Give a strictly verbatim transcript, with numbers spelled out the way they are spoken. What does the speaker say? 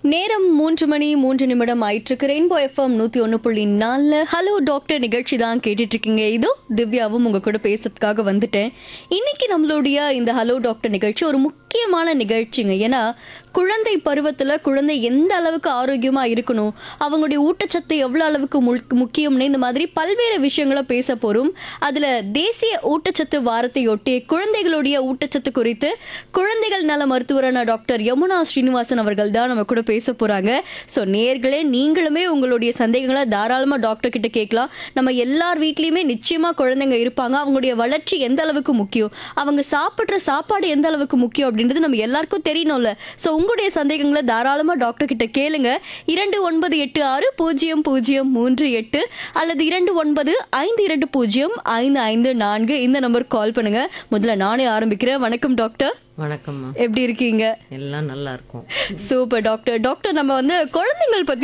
நேரம் மூன்று மணி மூன்று நிமிடம் ஆயிட்டிருக்கு. ரெயின்போ எஃப்எம் நூற்றி ஒன்று புள்ளி நாலில் ஹலோ டாக்டர் நிகழ்ச்சி தான் கேட்டுட்ருக்கீங்க. இதோ திவ்யாவும் உங்கள் கூட பேசுறதுக்காக வந்துட்டேன். இன்னைக்கு நம்மளுடைய இந்த ஹலோ டாக்டர் நிகழ்ச்சி ஒரு முக்கியமான நிகழ்ச்சிங்க. ஏன்னா குழந்தை பருவத்தில் குழந்தை எந்த அளவுக்கு ஆரோக்கியமாக இருக்கணும், அவங்களுடைய ஊட்டச்சத்து எவ்வளோ அளவுக்கு முக்கியம்னு இந்த மாதிரி பல்வேறு விஷயங்களை பேச போகிறோம். அதில் தேசிய ஊட்டச்சத்து வாரத்தையொட்டி குழந்தைகளுடைய ஊட்டச்சத்து குறித்து குழந்தைகள் நல மருத்துவரான டாக்டர் யமுனா ஸ்ரீனிவாசன் அவர்கள் தான் நம்ம கூட பேச போறாங்க. ஸோ நேர்களே, நீங்களுமே உங்களுடைய சந்தேகங்களை தாராளமாக டாக்டர் கிட்ட கேட்கலாம். நம்ம எல்லார் வீட்லேயுமே நிச்சயமா குழந்தைங்க இருப்பாங்க. அவங்களுடைய வளர்ச்சி எந்த அளவுக்கு முக்கியம், அவங்க சாப்பிட்ற சாப்பாடு எந்த அளவுக்கு முக்கியம் அப்படின்றது நம்ம எல்லாருக்கும் தெரியணும்ல. ஸோ உங்களுடைய சந்தேகங்களை தாராளமாக டாக்டர் கிட்ட கேளுங்க. இரண்டு ஒன்பது எட்டு ஆறு பூஜ்ஜியம் பூஜ்ஜியம் மூன்று எட்டு அல்லது இரண்டு ஒன்பது ஐந்து இரண்டு பூஜ்ஜியம் ஐந்து ஐந்து நான்கு இந்த நம்பருக்கு கால் பண்ணுங்க. முதல்ல நானே ஆரம்பிக்கிறேன். வணக்கம் டாக்டர். வணக்கம்மா. எப்படி இருக்கீங்க? எல்லாம் நல்லா இருக்கும். Super doctor. டாக்டர், நம்ம வந்து குழந்தைகள் பத்தி